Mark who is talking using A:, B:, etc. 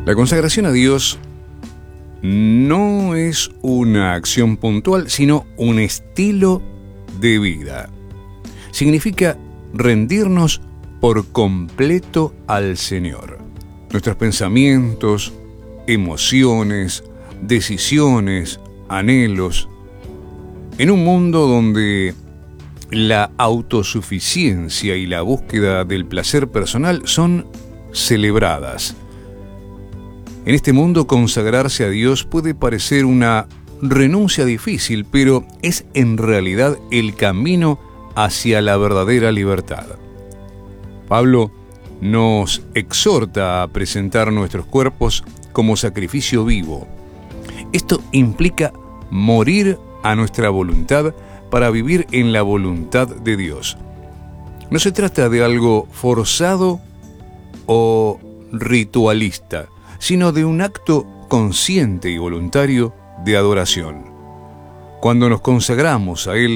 A: La consagración a Dios no es una acción puntual, sino un estilo de vida. Significa rendirnos por completo al Señor. Nuestros pensamientos, emociones, decisiones, anhelos. En un mundo donde la autosuficiencia y la búsqueda del placer personal son celebradas. En este mundo, consagrarse a Dios puede parecer una renuncia difícil, pero es en realidad el camino hacia la verdadera libertad. Pablo nos exhorta a presentar nuestros cuerpos como sacrificio vivo. Esto implica morir a nuestra voluntad para vivir en la voluntad de Dios. No se trata de algo forzado o ritualista, sino de un acto consciente y voluntario de adoración. Cuando nos consagramos a Él,